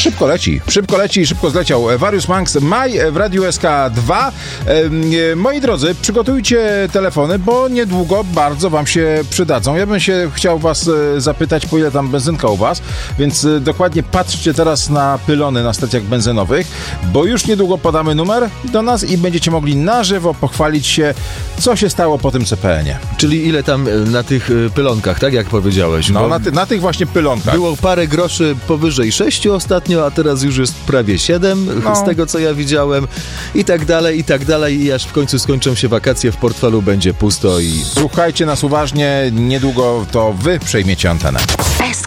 Szybko leci i szybko zleciał. Various Monks, Maj w Radiu SK2. Moi drodzy, przygotujcie telefony, bo niedługo bardzo wam się przydadzą. Ja bym się chciał was zapytać, po ile tam benzynka u was, więc dokładnie patrzcie teraz na pylony na stacjach benzynowych, bo już niedługo podamy numer do nas i będziecie mogli na żywo pochwalić się, co się stało po tym CPN-ie. Czyli ile tam na tych pylonkach, tak jak powiedziałeś? No, na tych właśnie pylonkach. Było parę groszy powyżej 6 ostatnio, a teraz już jest prawie 7, z tego co ja widziałem. I tak dalej, i aż w końcu skończą się wakacje, w portfelu będzie pusto i... Słuchajcie nas uważnie, niedługo to wy przejmiecie antenę.